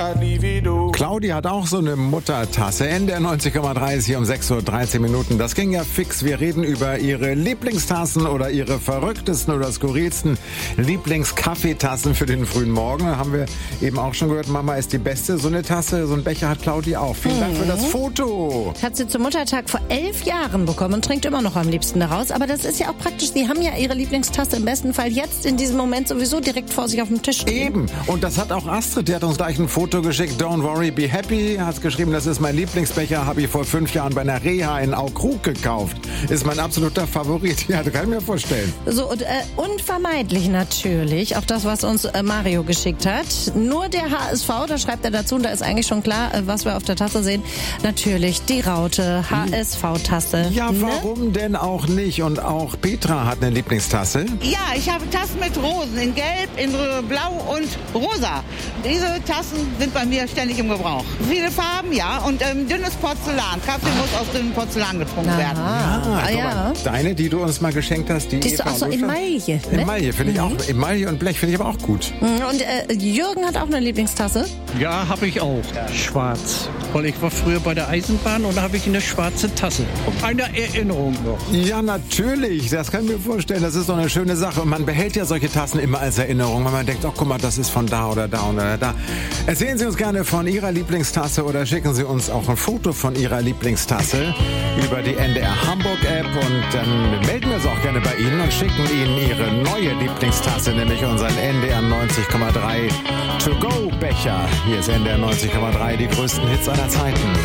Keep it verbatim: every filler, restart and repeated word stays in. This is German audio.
Claudi hat auch so eine Muttertasse. N D R neunzig Komma drei ist hier um sechs Uhr dreizehn Minuten. Das ging ja fix. Wir reden über ihre Lieblingstassen oder ihre verrücktesten oder skurrilsten Lieblingskaffeetassen für den frühen Morgen. Da haben wir eben auch schon gehört, Mama ist die Beste. So eine Tasse, so ein Becher hat Claudi auch. Vielen Dank für das Foto. Hat sie zum Muttertag vor elf Jahren bekommen und trinkt immer noch am liebsten daraus. Aber das ist ja auch praktisch. Sie haben ja ihre Lieblingstasse im besten Fall jetzt in diesem Moment sowieso direkt vor sich auf dem Tisch stehen. Eben. Und das hat auch Astrid. Die hat uns gleich ein Foto geschickt. Don't worry, be happy. Hat geschrieben, das ist mein Lieblingsbecher. Habe ich vor fünf Jahren bei einer Reha in Aukrug gekauft. Ist mein absoluter Favorit. Ja, das kann ich mir vorstellen. So, und, äh, unvermeidlich natürlich. Auch das, was uns äh, Mario geschickt hat. Nur der H S V, da schreibt er dazu. Und da ist eigentlich schon klar, äh, was wir auf der Tasse sehen. Natürlich die Raute H S V-Tasse. Ja, ne? Warum denn auch nicht? Und auch Petra hat eine Lieblingstasse. Ja, ich habe Tassen mit Rosen in Gelb, in Blau und Rosa. Diese Tassen sind bei mir ständig im Gebrauch. Viele Farben, ja, und ähm, dünnes Porzellan. Kaffee muss aus dünnem Porzellan getrunken Aha. werden. Ah, Ah, ja. Deine, die du uns mal geschenkt hast, die, Die ist Eva auch so Lusche. Emaille. Ne? Emaille finde ich Mhm. auch. Emaille und Blech finde ich aber auch gut. Und äh, Jürgen hat auch eine Lieblingstasse. Ja, habe ich auch. Schwarz. Weil ich war früher bei der Eisenbahn und da habe ich eine schwarze Tasse. Eine Erinnerung noch. Ja, natürlich. Das kann ich mir vorstellen. Das ist doch eine schöne Sache. Und man behält ja solche Tassen immer als Erinnerung, weil man denkt, oh, guck mal, das ist von da oder da oder da. Erzählen Sie uns gerne von Ihrer Lieblingstasse oder schicken Sie uns auch ein Foto von Ihrer Lieblingstasse über die N D R Hamburg-App und dann melden wir uns auch gerne bei Ihnen und schicken Ihnen Ihre neue Lieblingstasse, nämlich unseren N D R neunzig Komma drei To-Go-Becher. Hier ist N D R neunzig Komma drei, die größten Hits aller Zeiten.